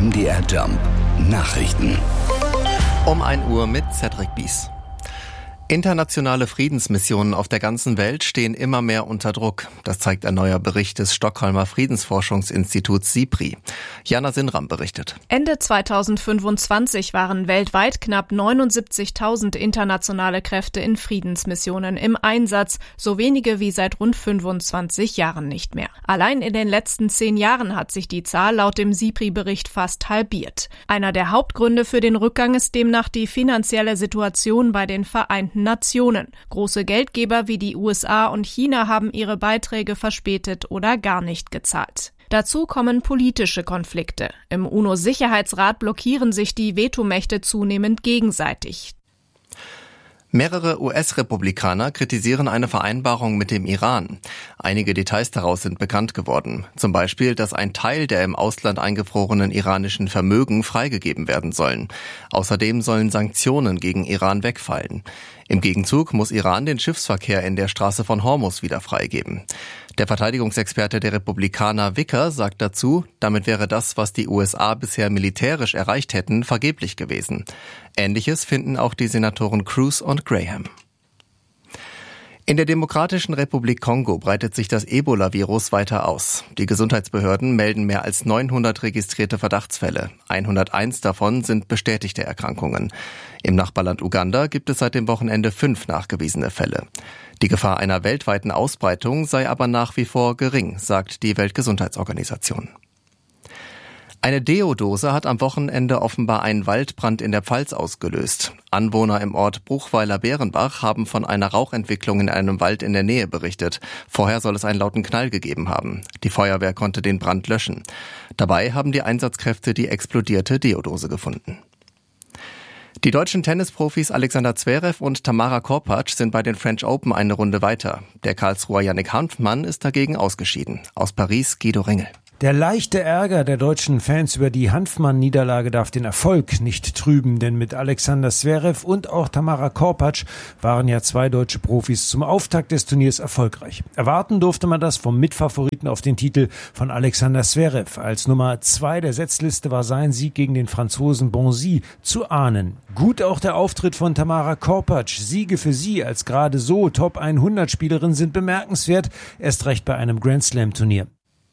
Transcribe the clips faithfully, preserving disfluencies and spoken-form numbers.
M D R Jump Nachrichten. Um ein Uhr mit Cedric Bies. Internationale Friedensmissionen auf der ganzen Welt stehen immer mehr unter Druck. Das zeigt ein neuer Bericht des Stockholmer Friedensforschungsinstituts SIPRI. Jana Sinram berichtet. Ende zweitausendfünfundzwanzig waren weltweit knapp neunundsiebzigtausend internationale Kräfte in Friedensmissionen im Einsatz, so wenige wie seit rund fünfundzwanzig Jahren nicht mehr. Allein in den letzten zehn Jahren hat sich die Zahl laut dem SIPRI-Bericht fast halbiert. Einer der Hauptgründe für den Rückgang ist demnach die finanzielle Situation bei den Vereinten Nationen. Große Geldgeber wie die U S A und China haben ihre Beiträge verspätet oder gar nicht gezahlt. Dazu kommen politische Konflikte. Im UNO-Sicherheitsrat blockieren sich die Vetomächte zunehmend gegenseitig. Mehrere U S-Republikaner kritisieren eine Vereinbarung mit dem Iran. Einige Details daraus sind bekannt geworden. Zum Beispiel, dass ein Teil der im Ausland eingefrorenen iranischen Vermögen freigegeben werden sollen. Außerdem sollen Sanktionen gegen Iran wegfallen. Im Gegenzug muss Iran den Schiffsverkehr in der Straße von Hormuz wieder freigeben. Der Verteidigungsexperte der Republikaner Wicker sagt dazu, damit wäre das, was die U S A bisher militärisch erreicht hätten, vergeblich gewesen. Ähnliches finden auch die Senatoren Cruz und Graham. In der Demokratischen Republik Kongo breitet sich das Ebola-Virus weiter aus. Die Gesundheitsbehörden melden mehr als neunhundert registrierte Verdachtsfälle. hunderteins davon sind bestätigte Erkrankungen. Im Nachbarland Uganda gibt es seit dem Wochenende fünf nachgewiesene Fälle. Die Gefahr einer weltweiten Ausbreitung sei aber nach wie vor gering, sagt die Weltgesundheitsorganisation. Eine Deodose hat am Wochenende offenbar einen Waldbrand in der Pfalz ausgelöst. Anwohner im Ort Bruchweiler-Bärenbach haben von einer Rauchentwicklung in einem Wald in der Nähe berichtet. Vorher soll es einen lauten Knall gegeben haben. Die Feuerwehr konnte den Brand löschen. Dabei haben die Einsatzkräfte die explodierte Deodose gefunden. Die deutschen Tennisprofis Alexander Zverev und Tamara Korpatsch sind bei den French Open eine Runde weiter. Der Karlsruher Yannick Hanfmann ist dagegen ausgeschieden. Aus Paris Guido Ringel. Der leichte Ärger der deutschen Fans über die Hanfmann-Niederlage darf den Erfolg nicht trüben, denn mit Alexander Zverev und auch Tamara Korpatsch waren ja zwei deutsche Profis zum Auftakt des Turniers erfolgreich. Erwarten durfte man das vom Mitfavoriten auf den Titel von Alexander Zverev. Als Nummer zwei der Setzliste war sein Sieg gegen den Franzosen Bonzi zu ahnen. Gut auch der Auftritt von Tamara Korpatsch. Siege für sie als gerade so Top hundert Spielerin sind bemerkenswert, erst recht bei einem Grand-Slam-Turnier.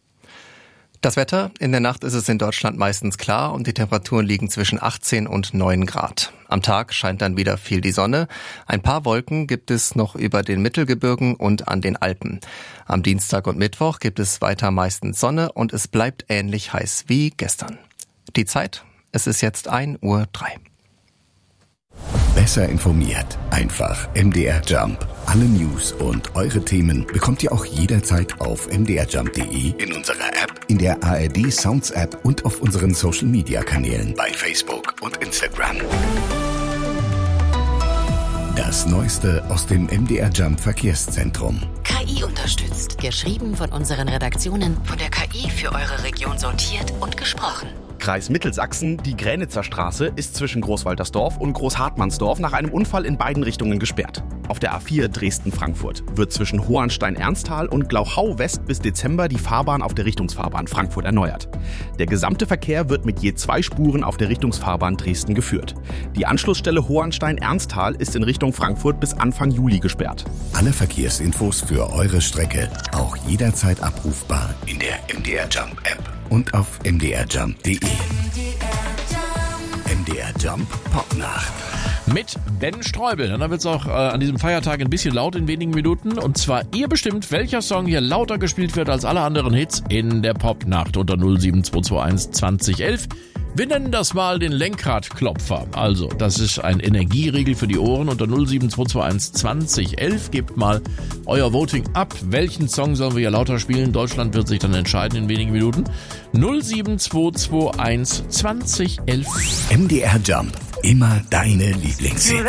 Das Wetter, in der Nacht ist es in Deutschland meistens klar und die Temperaturen liegen zwischen achtzehn und neun Grad. Am Tag scheint dann wieder viel die Sonne. Ein paar Wolken gibt es noch über den Mittelgebirgen und an den Alpen. Am Dienstag und Mittwoch gibt es weiter meistens Sonne und es bleibt ähnlich heiß wie gestern. Die Zeit, es ist jetzt ein Uhr drei. Besser informiert, einfach M D R Jump. Alle News und eure Themen bekommt ihr auch jederzeit auf m d r jump punkt d e, in unserer App, in der A R D Sounds App und auf unseren Social Media Kanälen bei Facebook und Instagram. Das Neueste aus dem M D R Jump Verkehrszentrum. K I unterstützt. Geschrieben von unseren Redaktionen, von der K I für eure Region sortiert und gesprochen. Kreis Mittelsachsen, die Gränitzer Straße ist zwischen Großwaltersdorf und Großhartmannsdorf nach einem Unfall in beiden Richtungen gesperrt. Auf der A vier Dresden-Frankfurt wird zwischen Hohenstein-Ernsthal und Glauchau West bis Dezember die Fahrbahn auf der Richtungsfahrbahn Frankfurt erneuert. Der gesamte Verkehr wird mit je zwei Spuren auf der Richtungsfahrbahn Dresden geführt. Die Anschlussstelle Hohenstein-Ernsthal ist in Richtung Frankfurt bis Anfang Juli gesperrt. Alle Verkehrsinfos für eure Strecke auch jederzeit abrufbar in der M D R Jump App und auf m d r jump punkt d e. M D R Jump Popnacht. Mit Ben Streubel. Und dann wird es auch äh, an diesem Feiertag ein bisschen laut in wenigen Minuten. Und zwar ihr bestimmt, welcher Song hier lauter gespielt wird als alle anderen Hits in der Popnacht unter null sieben zwei zwei eins zwanzig elf. Wir nennen das mal den Lenkradklopfer. Also, das ist ein Energieriegel für die Ohren unter null sieben zwei zwei eins zwanzig elf. Gebt mal euer Voting ab. Welchen Song sollen wir hier lauter spielen? Deutschland wird sich dann entscheiden in wenigen Minuten. null sieben zwei zwei eins zwanzig elf. M D R Jump. Immer deine Lieblingshits.